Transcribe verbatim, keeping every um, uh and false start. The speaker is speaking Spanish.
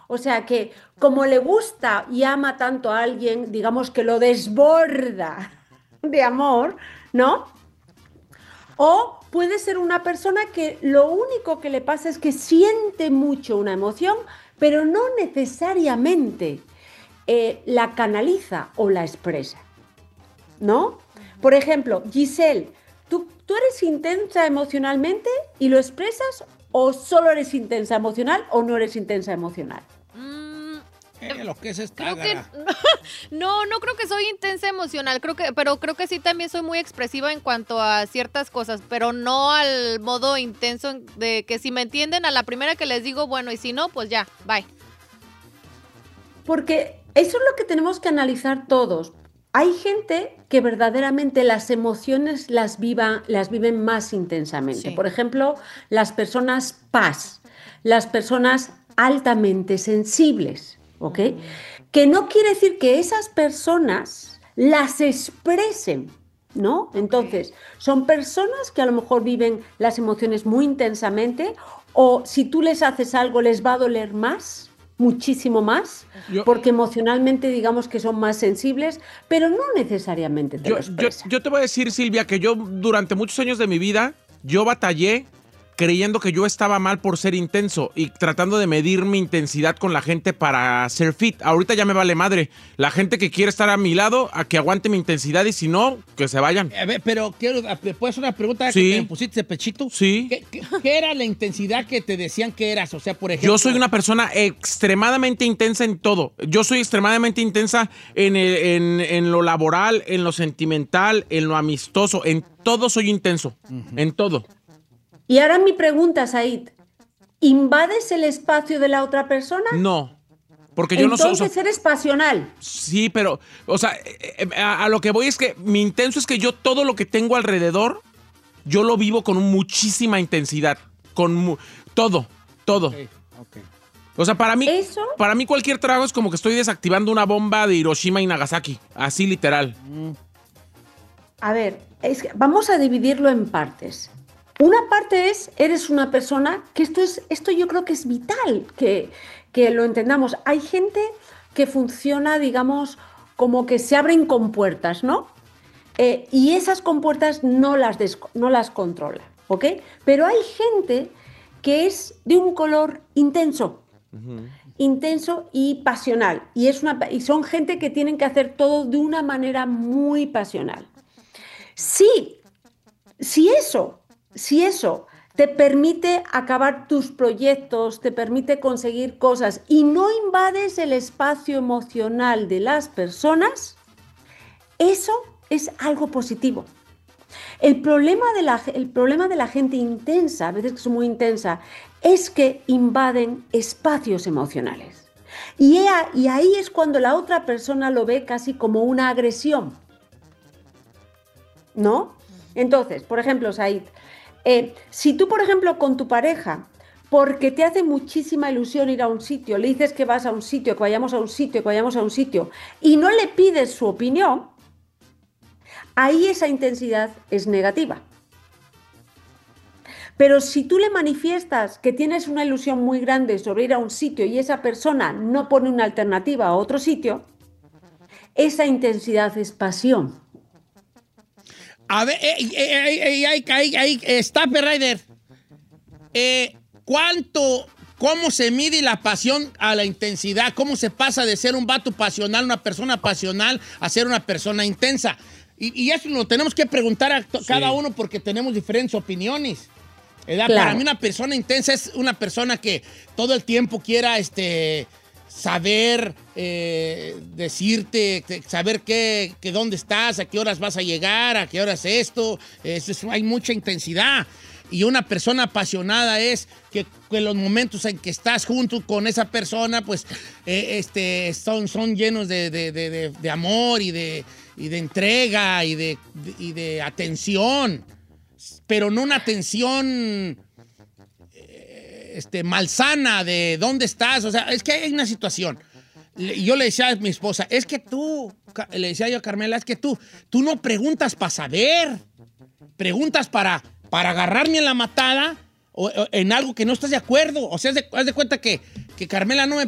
O sea que como le gusta y ama tanto a alguien, digamos que lo desborda de amor, ¿no? O puede ser una persona que lo único que le pasa es que siente mucho una emoción, pero no necesariamente eh, la canaliza o la expresa, ¿no? Por ejemplo, Giselle, ¿tú, ¿tú eres intensa emocionalmente y lo expresas o solo eres intensa emocional o no eres intensa emocional? Mm, Eh, lo que es esta creo que gara. no, no creo que soy intensa emocional, creo que, pero creo que sí también soy muy expresiva en cuanto a ciertas cosas, pero no al modo intenso de que si me entienden a la primera que les digo, bueno, y si no, pues ya, bye. Porque eso es lo que tenemos que analizar todos. Hay gente que verdaderamente las emociones las viva, las viven más intensamente. Sí. Por ejemplo, las personas paz, las personas altamente sensibles, ¿ok? Ujú. Que no quiere decir que esas personas las expresen, ¿no? Ok. Entonces, son personas que a lo mejor viven las emociones muy intensamente o si tú les haces algo les va a doler más, muchísimo más, Yo, porque emocionalmente digamos que son más sensibles, pero no necesariamente te yo, lo yo, expresan. yo te voy a decir, Silvia, que yo durante muchos años de mi vida, yo batallé creyendo que yo estaba mal por ser intenso y tratando de medir mi intensidad con la gente para ser fit. Ahorita ya me vale madre. La gente que quiere estar a mi lado, a que aguante mi intensidad y si no, que se vayan. A ver, pero quiero, ¿te puedo hacer una pregunta Sí. que me pusiste de pechito? Sí. ¿Qué, qué, qué era la intensidad que te decían que eras? O sea, por ejemplo... Yo soy una persona extremadamente intensa en todo. Yo soy extremadamente intensa en, el- en- en lo laboral, en lo sentimental, en lo amistoso. En todo soy intenso. En todo. Y ahora mi pregunta, Said, ¿invades el espacio de la otra persona? No. Porque yo no soy... o sea, Entonces eres pasional. sí, pero... O sea, eh, eh, a, a lo que voy es que mi intenso es que yo todo lo que tengo alrededor, yo lo vivo con muchísima intensidad. Con mu- todo, todo. Ok, ok. O sea, para mí, Eso, para mí cualquier trago es como que estoy desactivando una bomba de Hiroshima y Nagasaki. Así literal. a ver, es que vamos a dividirlo en partes. Una parte es, eres una persona, que esto es, esto yo creo que es vital, que, que lo entendamos. Hay gente que funciona, digamos, como que se abren compuertas, ¿no? Eh, y esas compuertas no las, des- no las controla, ¿ok? Pero hay gente que es de un color intenso, intenso y pasional. Y, es una, y son gente que tienen que hacer todo de una manera muy pasional. Sí, si eso, si eso te permite acabar tus proyectos, te permite conseguir cosas y no invades el espacio emocional de las personas, eso es algo positivo. El problema de la, el problema de la gente intensa, a veces que son muy intensa, es que invaden espacios emocionales. Y, ea- y ahí es cuando la otra persona lo ve casi como una agresión, ¿no? Entonces, por ejemplo, Said, eh, si tú, por ejemplo, con tu pareja, porque te hace muchísima ilusión ir a un sitio, le dices que vas a un sitio, que vayamos a un sitio, que vayamos a un sitio, y no le pides su opinión, ahí esa intensidad es negativa. Pero si tú le manifiestas que tienes una ilusión muy grande sobre ir a un sitio y esa persona no pone una alternativa a otro sitio, esa intensidad es pasión. A ver, eh, eh, eh, eh, ahí, ahí, ahí, eh, Staffer Rider. Eh, ¿Cuánto, cómo se mide la pasión a la intensidad? ¿Cómo se pasa de ser un vato pasional, una persona pasional, a ser una persona intensa? Y, y eso lo tenemos que preguntar a to- Sí. cada uno porque tenemos diferentes opiniones. ¿Verdad? Claro. Para mí una persona intensa es una persona que todo el tiempo quiera este, saber, eh, decirte, te- saber qué, que dónde estás, a qué horas vas a llegar, a qué horas esto. Eso es- hay mucha intensidad. Y una persona apasionada es que, que los momentos en que estás junto con esa persona, pues eh, este, son, son llenos de, de- de- de- de amor y de, y de entrega y de, de- y de atención. Pero no una atención eh, este, malsana de dónde estás. O sea, es que hay una situación. Le- Yo le decía a mi esposa, es que tú, Ca- le decía yo a Carmela, es que tú, tú no preguntas para saber, preguntas para, para agarrarme en la matada o, o en algo que no estás de acuerdo. O sea, haz de, haz de cuenta que, que Carmela no me,